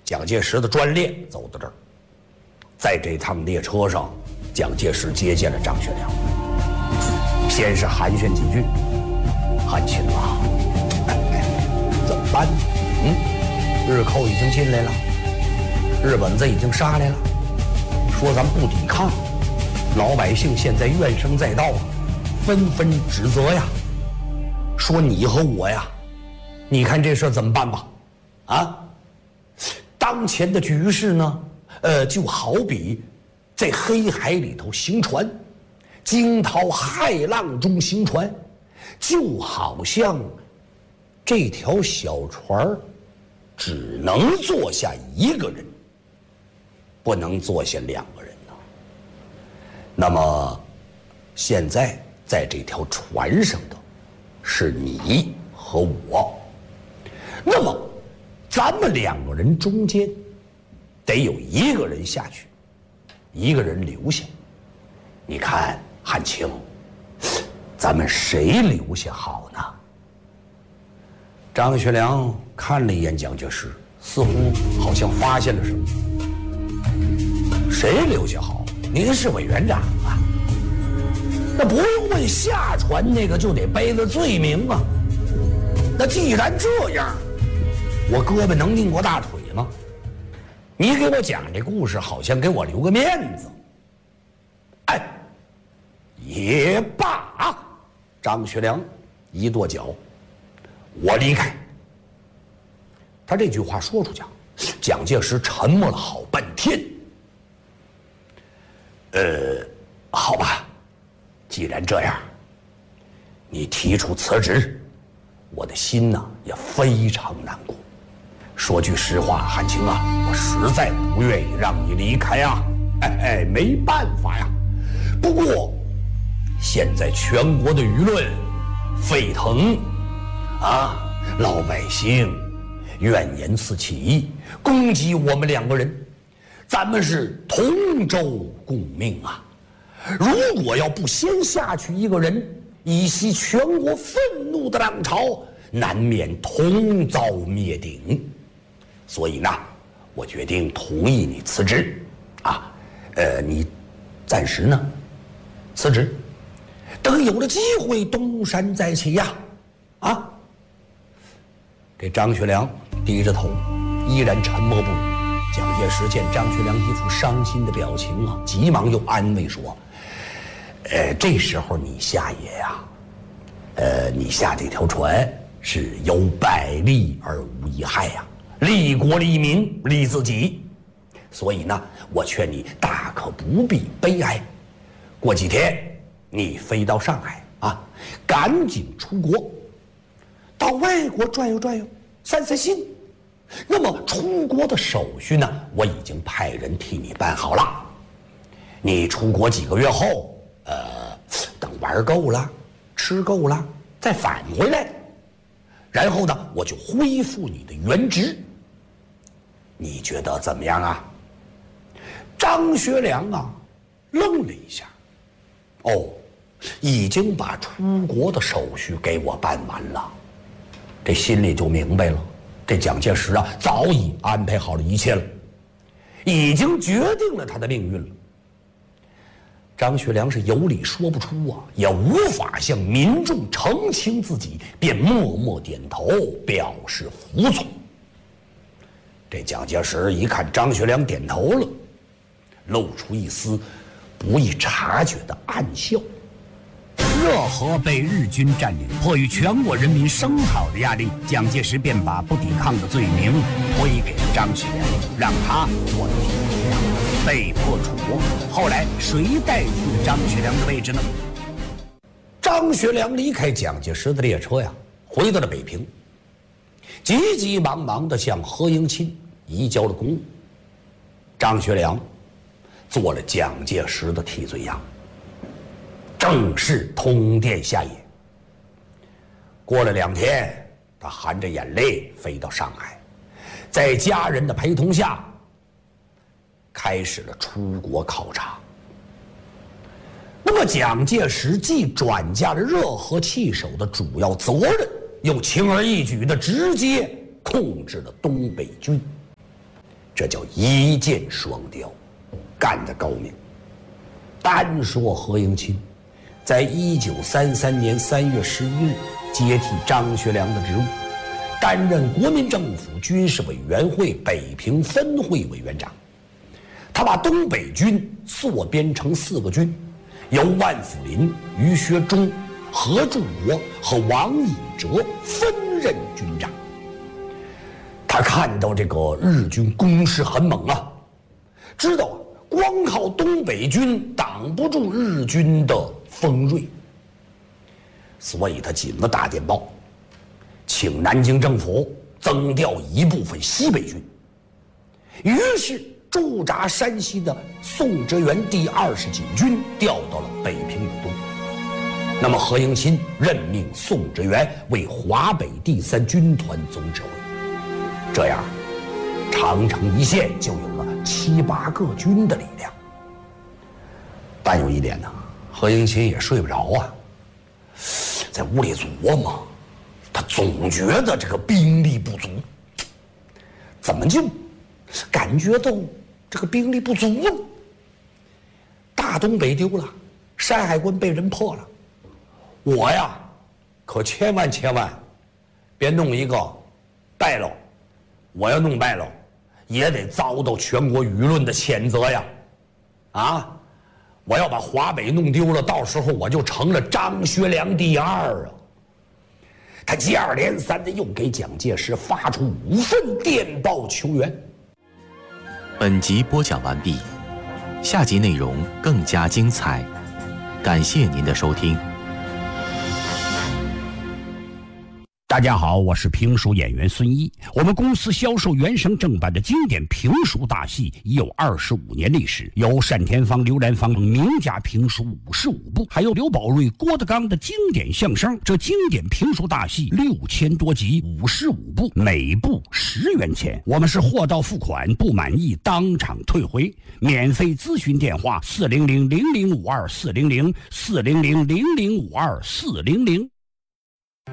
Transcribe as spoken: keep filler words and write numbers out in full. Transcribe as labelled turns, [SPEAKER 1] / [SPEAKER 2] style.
[SPEAKER 1] 蒋介石的专列走到这儿，在这趟列车上，蒋介石接见了张学良，先是寒暄几句：“汉卿啊，哎哎，怎么办？嗯，日寇已经进来了，日本子已经杀来了，说咱不抵抗，老百姓现在怨声载道啊，纷纷指责呀，说你和我呀，你看这事怎么办吧？啊？”当前的局势呢，呃，就好比在黑海里头行船，惊涛骇浪中行船，就好像这条小船只能坐下一个人，不能坐下两个人呢。那么，现在在这条船上的是你和我，那么。咱们两个人中间得有一个人下去，一个人留下。你看汉卿，咱们谁留下好呢？张学良看了一眼蒋介石，似乎好像发现了什么。谁留下好？您是委员长啊，那不用问，下船那个就得背了罪名啊。那既然这样，我胳膊能拧过大腿吗？你给我讲这故事，好像给我留个面子。哎，也罢。张学良一跺脚，我离开。他这句话说出去，蒋介石沉默了好半天。呃，好吧，既然这样，你提出辞职，我的心呢也非常难过。说句实话，汉卿啊，我实在不愿意让你离开啊！哎哎，没办法呀。不过，现在全国的舆论沸腾，啊，老百姓怨言四起，攻击我们两个人，咱们是同舟共命啊！如果要不先下去一个人，以息全国愤怒的浪潮，难免同遭灭顶。所以呢，我决定同意你辞职，啊，呃，你暂时呢辞职，等有了机会东山再起呀，啊！这张学良低着头，依然沉默不语。蒋介石见张学良一副伤心的表情啊，急忙又安慰说：“呃，这时候你下野呀，呃，你下这条船是有百利而无一害呀。”利国利民利自己，所以呢，我劝你大可不必悲哀。过几天你飞到上海啊，赶紧出国，到外国转悠转悠，散散心。那么出国的手续呢，我已经派人替你办好了。你出国几个月后，呃，等玩够了，吃够了，再返回来。然后呢，我就恢复你的原职。你觉得怎么样啊？张学良啊，愣了一下。哦，已经把出国的手续给我办完了，这心里就明白了。这蒋介石啊，早已安排好了一切了，已经决定了他的命运了。张学良是有理说不出啊，也无法向民众澄清自己，便默默点头表示服从。这蒋介石一看张学良点头了，露出一丝不易察觉的暗笑。
[SPEAKER 2] 热河被日军占领，迫于全国人民声讨的压力，蒋介石便把不抵抗的罪名推给了张学良，让他做了替罪羊，被迫出国。后来谁代替了张学良的位置呢？
[SPEAKER 1] 张学良离开蒋介石的列车呀，回到了北平，急急忙忙地向何应钦移交了公务。张学良做了蒋介石的替罪羊，正式通电下野。过了两天，他含着眼泪飞到上海，在家人的陪同下，开始了出国考察。那么蒋介石既转嫁了热河弃守的主要责任，又轻而易举地直接控制了东北军。 这叫一箭双雕，干得高明。单说何应钦，在一九三三年三月十一日接替张学良的职务，担任国民政府军事委员会北平分会委员长。他把东北军缩编成四个军，由万福林、于学忠、何柱国和王尹哲分任军长。他看到这个日军攻势很猛啊，知道啊，光靠东北军挡不住日军的锋锐，所以他紧了大电报，请南京政府增调一部分西北军。于是驻扎山西的宋哲元第二十锦军调到了北平以东。那么何应钦任命宋哲元为华北第三军团总指挥，这样长城一线就有了七八个军的力量。但有一点呢，何应钦也睡不着啊，在屋里琢磨，他总觉得这个兵力不足，怎么就感觉到这个兵力不足呢？大东北丢了，山海关被人破了，我呀可千万千万别弄一个败了，我要弄败了也得遭到全国舆论的谴责呀！啊，我要把华北弄丢了，到时候我就成了张学良第二啊！他接二连三的又给蒋介石发出五份电报求援。
[SPEAKER 3] 本集播讲完毕，下集内容更加精彩，感谢您的收听。
[SPEAKER 2] 大家好，我是评书演员孙一。我们公司销售原声正版的经典评书大戏已有二十五年历史，有单田芳、刘兰芳等名家评书五十五部，还有刘宝瑞、郭德纲的经典相声。这经典评书大戏六千多集，五十五部，每部十元钱。我们是货到付款，不满意当场退回。免费咨询电话：四零零零零五二四零零四零零零零五二四零零。